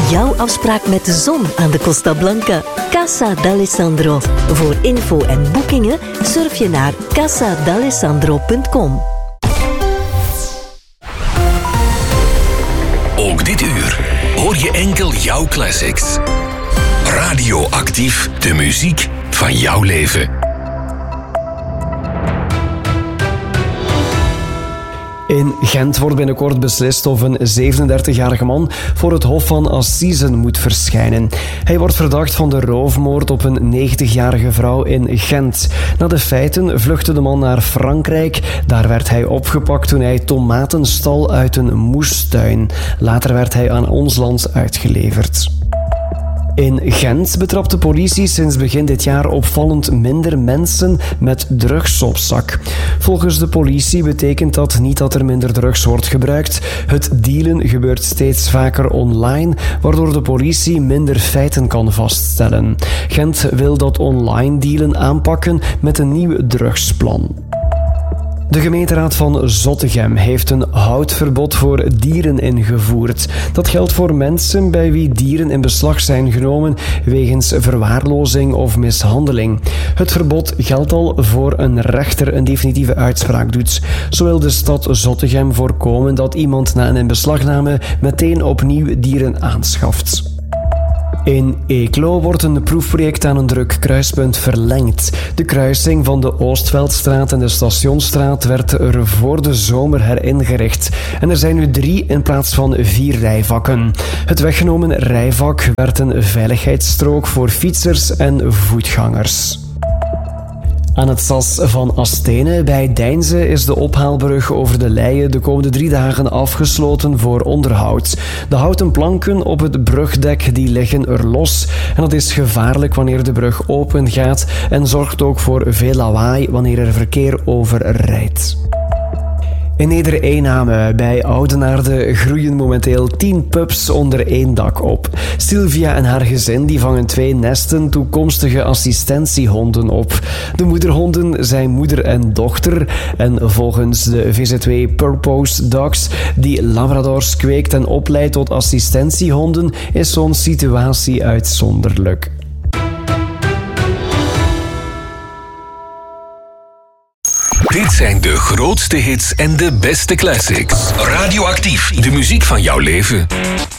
Jouw afspraak met de zon aan de Costa Blanca. Casa d'Alessandro. Voor info en boekingen surf je naar casadalessandro.com. Ook dit uur hoor je enkel jouw classics. Radioactief, de muziek van jouw leven. In Gent wordt binnenkort beslist of een 37-jarige man voor het Hof van Assise moet verschijnen. Hij wordt verdacht van de roofmoord op een 90-jarige vrouw in Gent. Na de feiten vluchtte de man naar Frankrijk. Daar werd hij opgepakt toen hij tomaten stal uit een moestuin. Later werd hij aan ons land uitgeleverd. In Gent betrapt de politie sinds begin dit jaar opvallend minder mensen met drugs op zak. Volgens de politie betekent dat niet dat er minder drugs wordt gebruikt. Het dealen gebeurt steeds vaker online, waardoor de politie minder feiten kan vaststellen. Gent wil dat online dealen aanpakken met een nieuw drugsplan. De gemeenteraad van Zottegem heeft een houtverbod voor dieren ingevoerd. Dat geldt voor mensen bij wie dieren in beslag zijn genomen wegens verwaarlozing of mishandeling. Het verbod geldt al voor een rechter een definitieve uitspraak doet. Zo wil de stad Zottegem voorkomen dat iemand na een inbeslagname meteen opnieuw dieren aanschaft. In Eeklo wordt een proefproject aan een druk kruispunt verlengd. De kruising van de Oostveldstraat en de Stationsstraat werd er voor de zomer heringericht. En er zijn nu 3 in plaats van 4 rijvakken. Het weggenomen rijvak werd een veiligheidsstrook voor fietsers en voetgangers. Aan het Sas van Astene bij Deinze is de ophaalbrug over de Leie de komende 3 dagen afgesloten voor onderhoud. De houten planken op het brugdek die liggen er los en dat is gevaarlijk wanneer de brug open gaat en zorgt ook voor veel lawaai wanneer er verkeer over rijdt. In Neder-Eename bij Oudenaarde groeien momenteel 10 pups onder 1 dak op. Sylvia en haar gezin die vangen 2 nesten toekomstige assistentiehonden op. De moederhonden zijn moeder en dochter en volgens de VZW Purpose Dogs, die Labradors kweekt en opleidt tot assistentiehonden, is zo'n situatie uitzonderlijk. Dit zijn de grootste hits en de beste classics. Radioactief, de muziek van jouw leven.